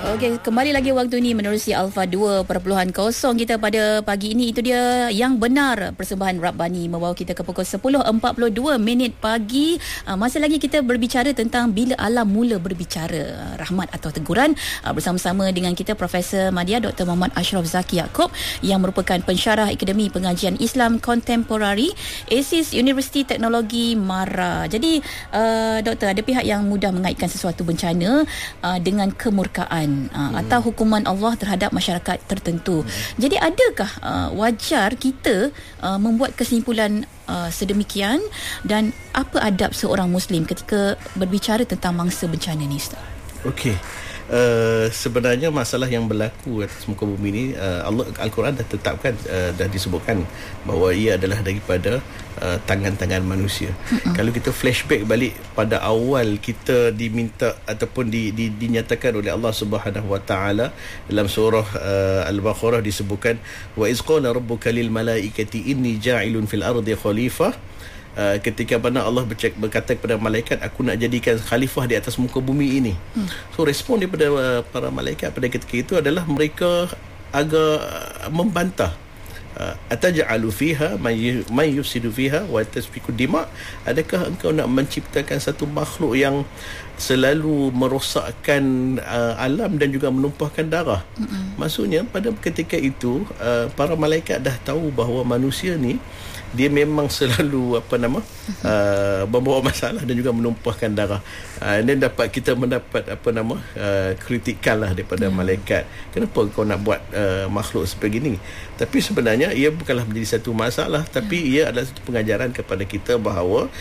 Okey, kembali lagi waktu ini menerusi Alpha 2.0 kita pada pagi ini. Itu dia Yang Benar, persembahan Rabbani membawa kita ke pukul 10.42 pagi. Masih lagi kita berbicara tentang bila alam mula berbicara, rahmat atau teguran. Bersama-sama dengan kita Profesor Madya Dr. Muhammad Ashraf Zaki Yaakob yang merupakan pensyarah Akademi Pengajian Islam Kontemporari ASIS Universiti Teknologi MARA. Jadi Doktor, ada pihak yang mudah mengaitkan sesuatu bencana dengan kemurkaan atau hukuman Allah terhadap masyarakat tertentu. Jadi adakah wajar kita membuat kesimpulan sedemikian, dan apa adab seorang Muslim ketika berbicara tentang mangsa bencana ni, Ustaz? Okey. Sebenarnya masalah yang berlaku atas muka bumi ini, Al-Quran dah tetapkan, dah disebutkan bahawa ia adalah daripada tangan-tangan manusia. Kalau kita flashback balik pada awal kita diminta ataupun dinyatakan oleh Allah Subhanahu Wa Taala dalam surah Al-Baqarah, disebutkan wa iz qala rabbuka lil malaikati inni ja'ilun fil ardi khalifah. Ketika mana Allah berkata kepada malaikat, aku nak jadikan khalifah di atas muka bumi ini. So respon daripada para malaikat pada ketika itu adalah mereka agak membantah. Ataj'alu fiha man yufsidu fiha wa tasfiku dima. Adakah engkau nak menciptakan satu makhluk yang selalu merosakkan alam dan juga menumpahkan darah? Maksudnya pada ketika itu para malaikat dah tahu bahawa manusia ni dia memang selalu membawa masalah dan juga menumpahkan darah. Dan kita mendapat kritikan lah daripada malaikat. Kenapa kau nak buat makhluk sebegini? Tapi sebenarnya ia bukanlah menjadi satu masalah, tapi ia adalah satu pengajaran kepada kita bahawa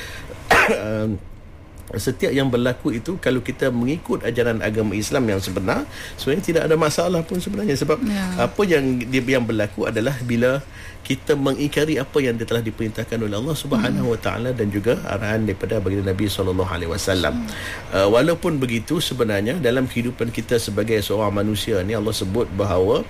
setiap yang berlaku itu, kalau kita mengikut ajaran agama Islam yang sebenar, sebenarnya tidak ada masalah pun sebenarnya. Sebab apa yang berlaku adalah bila kita mengingkari apa yang telah diperintahkan oleh Allah Subhanahu Wa Taala dan juga arahan daripada baginda Nabi SAW. Walaupun begitu, sebenarnya dalam kehidupan kita sebagai seorang manusia ni, Allah sebut bahawa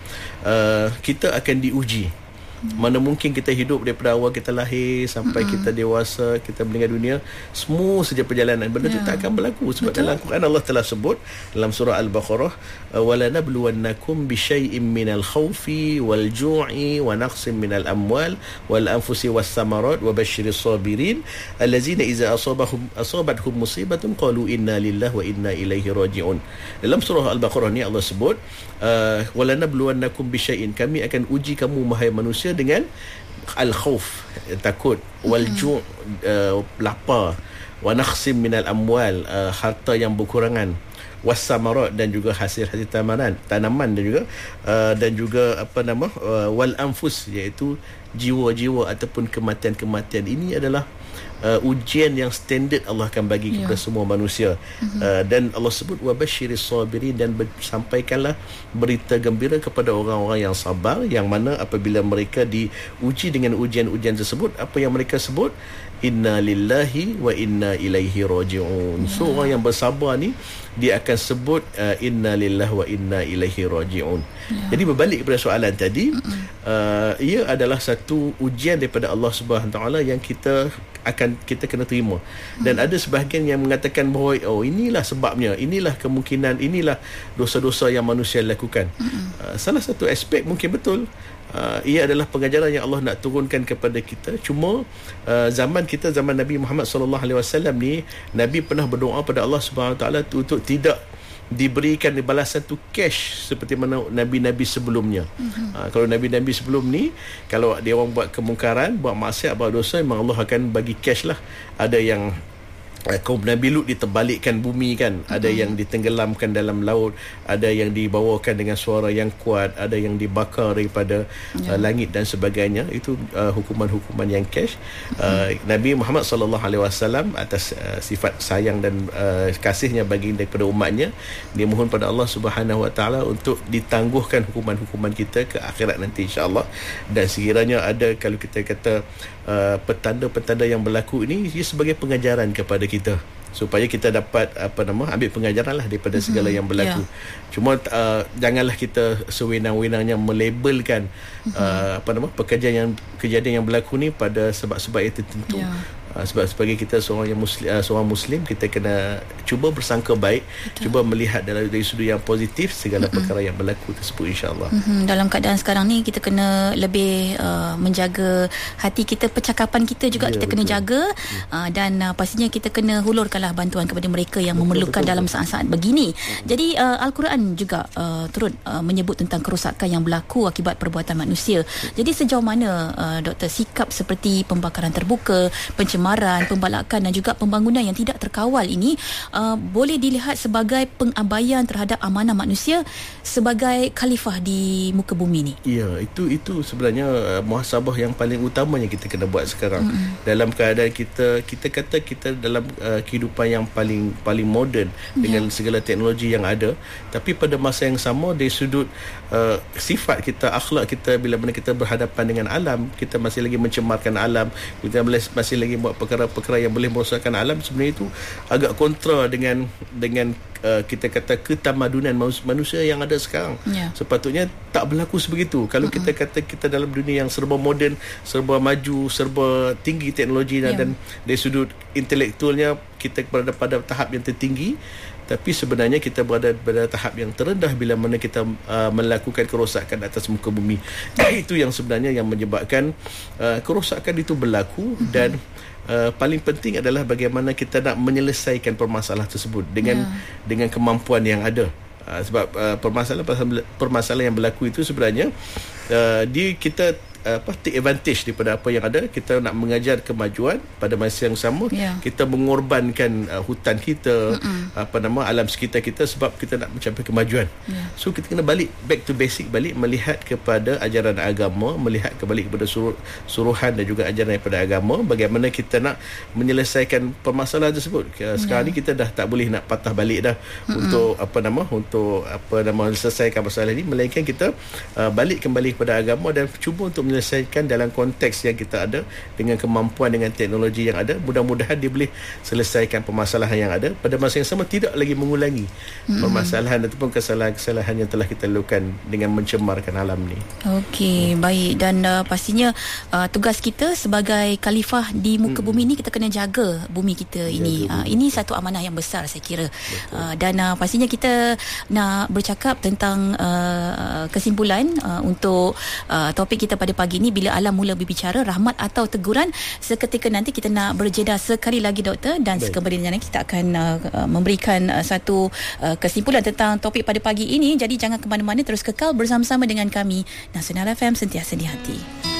kita akan diuji. Mana mungkin kita hidup daripada awal kita lahir sampai kita dewasa, kita meninggal dunia, semua saja perjalanan benda tu tak akan berlaku. Sebab dalam Quran Allah telah sebut dalam surah Al-Baqarah, walanabluwannakum bisyai'im minal khawfi wal ju'i wa naqsim minal amwal wal anfusi was samarat wa basyiris sabirin allazina idza asabathum musibatun qalu inna lillahi wa inna ilaihi raji'un. Dalam surah Al-Baqarah ni Allah sebut walanabluwannakum bisyai'in, kami akan uji kamu wahai manusia dengan al-khauf, takut, wal ju', lapar, wa naqsim minal amwal, harta yang berkurangan, was-samarat, dan juga hasil-hasil tanaman dan juga wal anfus, iaitu jiwa-jiwa ataupun kematian-kematian. Ini adalah ujian yang standard Allah akan bagi kepada semua manusia. Dan Allah sebut wa basyiris sabirin, dan sampaikanlah berita gembira kepada orang-orang yang sabar, yang mana apabila mereka diuji dengan ujian-ujian tersebut, apa yang mereka sebut, inna lillahi wa inna ilaihi raji'un. So orang yang bersabar ni, dia akan sebut inna lillahi wa inna ilaihi raji'un. Jadi berbalik kepada soalan tadi, ia adalah satu ujian daripada Allah Subhanahu Taala yang kita kena terima. Dan ada sebahagian yang mengatakan bahawa inilah sebabnya, inilah kemungkinan, inilah dosa-dosa yang manusia lakukan. Salah satu aspek mungkin betul, ia adalah pengajaran yang Allah nak turunkan kepada kita. Cuma zaman Nabi Muhammad SAW ni, Nabi pernah berdoa pada Allah Subhanahu Taala untuk tidak diberikan balasan tu cash seperti mana nabi-nabi sebelumnya. Kalau nabi-nabi sebelum ni, kalau dia orang buat kemungkaran, buat maksiat, buat dosa, memang Allah akan bagi cash lah. Ada yang kaum Nabi Lut diterbalikkan bumi kan, ada yang ditenggelamkan dalam laut, ada yang dibawakan dengan suara yang kuat, ada yang dibakar daripada langit dan sebagainya. Itu hukuman-hukuman yang cash. Nabi Muhammad SAW atas sifat sayang dan kasihnya bagi daripada umatnya, dia mohon pada Allah Subhanahu Wa Taala untuk ditangguhkan hukuman-hukuman kita ke akhirat nanti, insya-Allah. Dan sekiranya ada, kalau kita kata petanda-petanda yang berlaku ini, ia sebagai pengajaran kepada kita, supaya kita dapat ambil pengajaran lah daripada segala yang berlaku. Cuma janganlah kita sewenang-wenangnya melabelkan kejadian yang berlaku ni pada sebab-sebab yang tertentu. Sebab sebagai kita seorang muslim, kita kena cuba bersangka baik. Betul. Cuba melihat dari sudut yang positif segala perkara yang berlaku tersebut, insya-Allah. Dalam keadaan sekarang ni kita kena lebih menjaga hati kita, percakapan kita juga kita kena jaga, dan pastinya kita kena hulurkanlah bantuan kepada mereka yang memerlukan dalam saat-saat begini. Jadi Al-Quran juga turut menyebut tentang kerosakan yang berlaku akibat perbuatan manusia. Jadi sejauh mana Doktor, sikap seperti pembakaran terbuka, pencemaran, pembalakan dan juga pembangunan yang tidak terkawal ini boleh dilihat sebagai pengabaian terhadap amanah manusia sebagai khalifah di muka bumi ni? Ya, itu sebenarnya muhasabah yang paling utamanya kita kena buat sekarang. Dalam keadaan kita kata kita dalam kehidupan yang paling moden dengan segala teknologi yang ada, tapi pada masa yang sama dari sudut sifat kita, akhlak kita, bila mana kita berhadapan dengan alam, kita masih lagi mencemarkan alam, kita masih lagi buat perkara-perkara yang boleh merosakkan alam. Sebenarnya itu agak kontra dengan kita kata ketamadunan manusia yang ada sekarang. Sepatutnya tak berlaku sebegitu. Kalau kita kata kita dalam dunia yang serba moden, serba maju, serba tinggi teknologi, dan dari sudut intelektualnya kita berada pada tahap yang tertinggi, tapi sebenarnya kita berada pada tahap yang terendah bila mana kita melakukan kerosakan atas muka bumi. Itu yang sebenarnya yang menyebabkan kerosakan itu berlaku. Dan paling penting adalah bagaimana kita nak menyelesaikan permasalahan tersebut dengan kemampuan yang ada. Sebab permasalahan yang berlaku itu sebenarnya kita take advantage daripada apa yang ada. Kita nak mengajar kemajuan, pada masa yang sama kita mengorbankan hutan kita, alam sekitar kita, sebab kita nak mencapai kemajuan. So kita kena balik back to basic, balik melihat kepada ajaran agama, melihat kembali kepada suruhan dan juga ajaran daripada agama, bagaimana kita nak menyelesaikan permasalahan tersebut. Sekarang ni kita dah tak boleh nak patah balik dah untuk selesaikan masalah ini, melainkan kita balik kembali kepada agama dan cuba untuk menyelesaikan dalam konteks yang kita ada, dengan kemampuan, dengan teknologi yang ada. Mudah-mudahan dia boleh selesaikan permasalahan yang ada, pada masa yang sama tidak lagi mengulangi permasalahan ataupun kesalahan-kesalahan yang telah kita lakukan dengan mencemarkan alam ni. Okey, baik. Dan pastinya tugas kita sebagai khalifah di muka bumi ni, kita kena jaga bumi kita ini. Ini satu amanah yang besar saya kira. Dan pastinya kita nak bercakap tentang kesimpulan untuk topik kita pada pagi ini, bila alam mula berbicara, rahmat atau teguran. Seketika nanti kita nak berjeda sekali lagi, Doktor, dan sekembalinya kita akan memberikan satu kesimpulan tentang topik pada pagi ini. Jadi jangan ke mana-mana, terus kekal bersama-sama dengan kami. Nasional FM, sentiasa di hati.